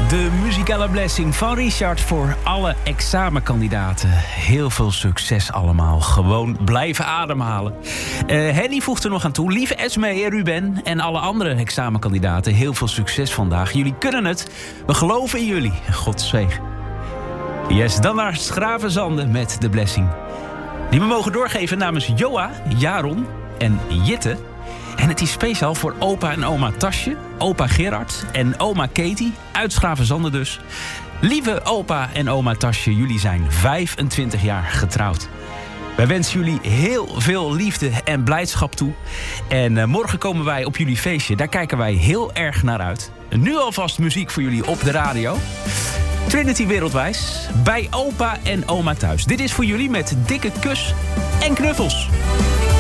De muzikale blessing van Richard voor alle examenkandidaten. Heel veel succes allemaal. Gewoon blijven ademhalen. Henny voegt er nog aan toe. Lieve Esme, Ruben en alle andere examenkandidaten. Heel veel succes vandaag. Jullie kunnen het. We geloven in jullie. Gods zegen. Yes, dan naar Schravenzande met de blessing. Die we mogen doorgeven namens Joa, Jaron en Jitte. En het is speciaal voor opa en oma Tasje, opa Gerard en oma Katie, uit Schravenzande dus. Lieve opa en oma Tasje, jullie zijn 25 jaar getrouwd. Wij wensen jullie heel veel liefde en blijdschap toe. En morgen komen wij op jullie feestje, daar kijken wij heel erg naar uit. Nu alvast muziek voor jullie op de radio. Trinity Wereldwijs, bij opa en oma thuis. Dit is voor jullie met dikke kus en knuffels.